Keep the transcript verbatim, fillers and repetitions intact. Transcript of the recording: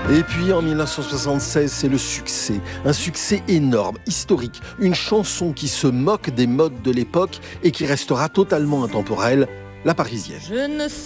Et puis en mille neuf cent soixante-seize, c'est le succès. Un succès énorme, historique. Une chanson qui se moque des modes de l'époque et qui restera totalement intemporelle, La Parisienne. Je ne